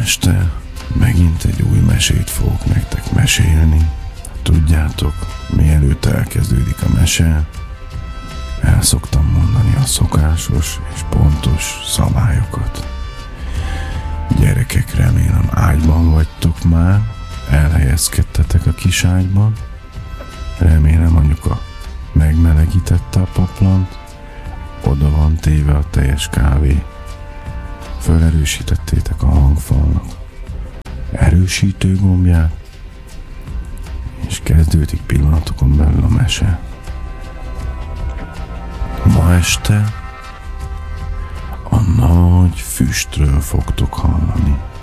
este megint egy új mesét fogok nektek mesélni. Tudjátok, mielőtt elkezdődik a mese, el szoktam mondani a szokásos és pontos szabályokat. Gyerekek, remélem ágyban vagytok már, elhelyezkedtetek a kis ágyban. Remélem anyuka megmelegítette a paplant, oda van téve a teljes kávé. Felerősítettétek a hangfalnak erősítő gombját, és kezdődik pillanatokon belül a mese. Ma este a nagy füstről fogtok hallani.